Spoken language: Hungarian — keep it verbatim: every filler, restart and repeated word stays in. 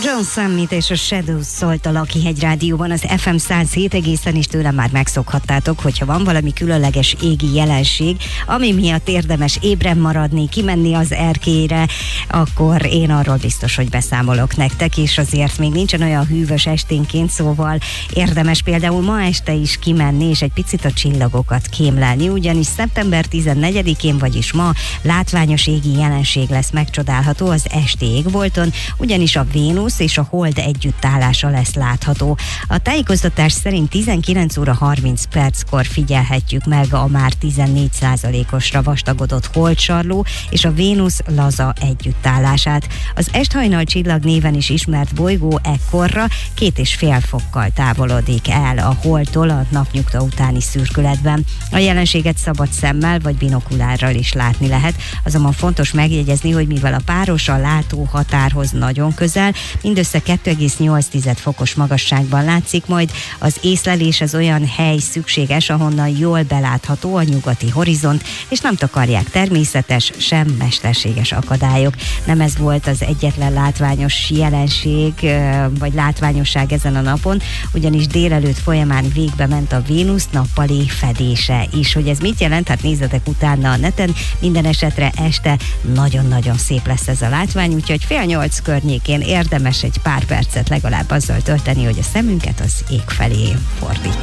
John Summit és a Shadows szólt a Lakihegy Rádióban, az ef em száz hét egészen, és tőlem már megszokhattátok, hogyha van valami különleges égi jelenség, ami miatt érdemes ébren maradni, kimenni az erkélyre, akkor én arról biztos, hogy beszámolok nektek, és azért még nincsen olyan hűvös esténként, szóval érdemes például ma este is kimenni, és egy picit a csillagokat kémlelni, ugyanis szeptember tizennegyedikén, vagyis ma látványos égi jelenség lesz megcsodálható az esti égbolton, ugyanis a Vénusz és a Hold együttállása lesz látható. A tájékoztatás szerint tizenkilenc óra harminc perckor figyelhetjük meg a már tizennégy százalékosra vastagodott holdsarló és a Vénusz laza együttállását. Az esthajnal csillag néven is ismert bolygó ekkorra két és fél fokkal távolodik el a Holdtól a napnyugta utáni szürkületben. A jelenséget szabad szemmel vagy binokulárral is látni lehet, azonban fontos megjegyezni, hogy mivel a páros a látó határhoz nagyon közel, mindössze kettő egész nyolc fokos magasságban látszik, majd az észlelés az olyan hely szükséges, ahonnan jól belátható a nyugati horizont, és nem takarják természetes, sem mesterséges akadályok. Nem ez volt az egyetlen látványos jelenség, vagy látványosság ezen a napon, ugyanis délelőtt folyamán végbe ment a Vénusz nappali fedése is. Hogy ez mit jelent? Hát nézzetek utána a neten, minden esetre este nagyon-nagyon szép lesz ez a látvány, úgyhogy fél nyolc környékén érdemes egy pár percet legalább azzal tölteni, hogy a szemünket az ég felé fordítjuk.